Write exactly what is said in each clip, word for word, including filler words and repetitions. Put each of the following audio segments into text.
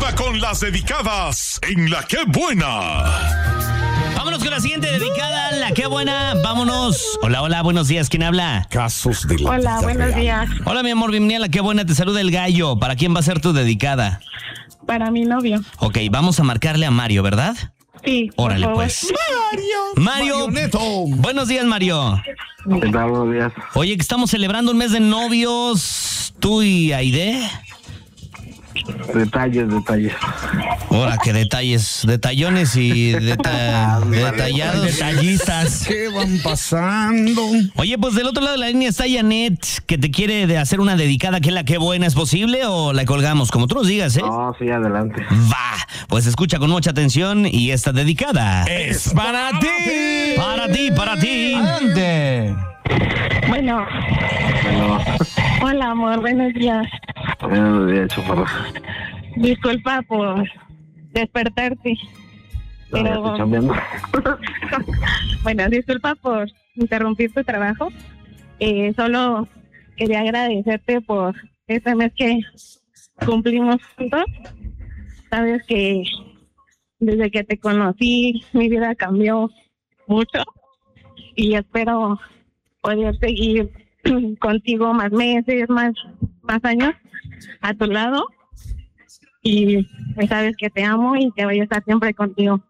Ahora con las dedicadas en La Qué Buena. Vámonos con la siguiente dedicada, La Qué Buena. Vámonos. Hola, hola, buenos días. ¿Quién habla? Casos de la Hola, vida buenos real. días. Hola, mi amor, bienvenida a La Qué Buena. Te saluda el gallo. ¿Para quién va a ser tu dedicada? Para mi novio. Ok, vamos a marcarle a Mario, ¿verdad? Sí. por Órale, favor. pues. Mario. Marioneto. Buenos días, Mario. ¿Qué tal? Buenos días. Oye, que estamos celebrando un mes de novios. ¿Tú y Aide? Detalles, detalles. Ahora, qué detalles. Detallones y deta- detallados. Detallistas. ¿Qué van pasando? Oye, pues del otro lado de la línea está Janet, que te quiere de hacer una dedicada, que es La Qué Buena. ¿Es posible o la colgamos? Como tú nos digas, ¿eh? No, sí, adelante. Va, pues escucha con mucha atención y esta dedicada Es para ti. para ti, para ti. Adelante. Bueno, Bueno, hola, amor, buenos días. buenos días, chaparro. Disculpa por despertarte. No, ya Pero, estoy chambeando. bueno, disculpa por interrumpir tu trabajo. Eh, solo quería agradecerte por este mes que cumplimos juntos. Sabes que desde que te conocí, mi vida cambió mucho y espero poder seguir contigo más meses, más, más años a tu lado. Y pues sabes que te amo y que voy a estar siempre contigo.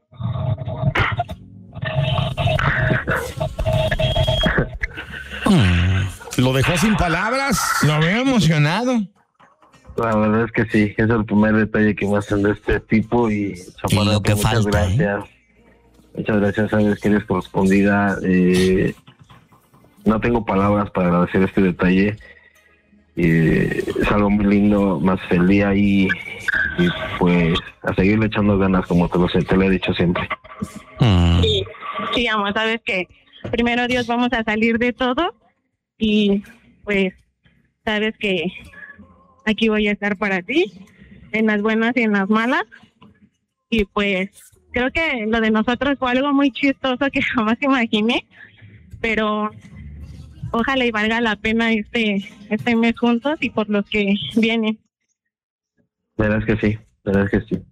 Lo dejó sin palabras. Lo veo emocionado. La verdad es que sí, es el primer detalle que me hacen de este tipo y chaparro, Y lo que muchas falta, ¿eh? gracias. Muchas gracias, sabes que eres correspondida. Eh, no tengo palabras para agradecer este detalle. Eh, es algo muy lindo, más el día y, y pues a seguirle echando ganas como te lo, sé, te lo he dicho siempre. Mm. Sí, sí, amor, sabes que primero Dios vamos a salir de todo y pues sabes que aquí voy a estar para ti, en las buenas y en las malas. Y pues creo que lo de nosotros fue algo muy chistoso que jamás imaginé, pero ojalá y valga la pena este este mes juntos y por los que vienen. Verás que sí, verás que sí.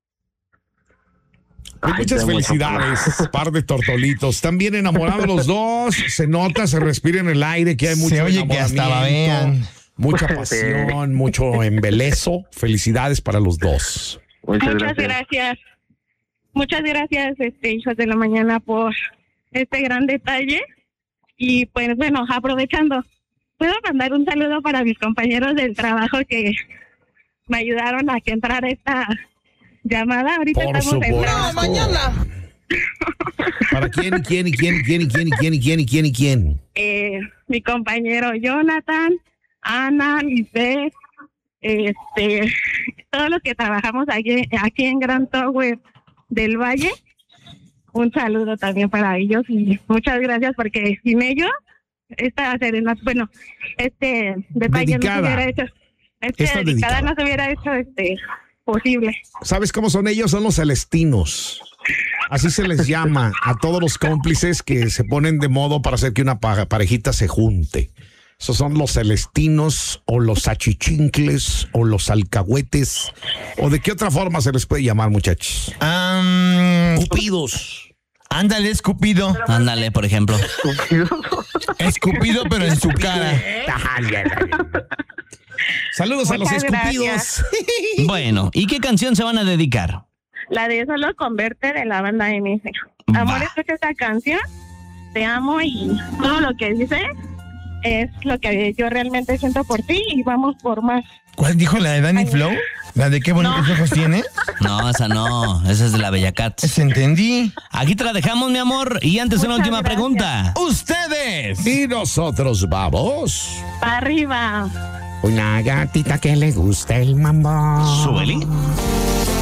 Ay, Ay, muchas te amo, felicidades, par de tortolitos. Están bien enamorados los dos. Se nota, se respira en el aire que hay mucho Se oye que hasta enamoramiento, babean. mucha pasión, mucho embelezo. Felicidades para los dos. Muchas, Muchas gracias. gracias. Muchas gracias, este, hijos de la mañana, por este gran detalle. Y pues bueno, aprovechando, ¿puedo mandar un saludo para mis compañeros del trabajo que me ayudaron a que entrara esta llamada? Ahorita Por estamos entrando. supuesto. ¿Para quién, y quién, y quién, y quién, y quién, y quién, y quién, y quién, y quién? Eh, mi compañero Jonathan, Ana, Lisbeth, este, todos los que trabajamos aquí, aquí en Grand Tower del Valle. Un saludo también para ellos y muchas gracias porque sin ellos esta serenata, bueno, este detalle Dedicada. no se hubiera hecho, este Esta dedicada dedicada. no se hubiera hecho este posible. ¿Sabes cómo son ellos? Son los celestinos. Así se les llama a todos los cómplices que se ponen de modo para hacer que una pa- parejita se junte. Esos son los celestinos o los achichincles o los alcahuetes. ¿O de qué otra forma se les puede llamar, muchachos? Am, Cupidos. ándale, escupido. Ándale, por ejemplo. Escupido, pero en su cara. Saludos a los Muchas escupidos. gracias. Bueno, ¿y qué canción se van a dedicar? La de Solo Converte de la banda M S. Va. Amor, escucha esta canción, te amo y todo lo que dice es lo que yo realmente siento por ti y vamos por más. ¿Cuál dijo la de Danny Flow? ¿La de qué bonitos No. ojos tiene? No, esa no, esa es de la Bella Cat. Se entendí. Aquí te la dejamos, mi amor. Y antes una Muchas última gracias. pregunta. ¡Ustedes! Y nosotros vamos. Para arriba. Una gatita que le gusta el mambo. Súbele.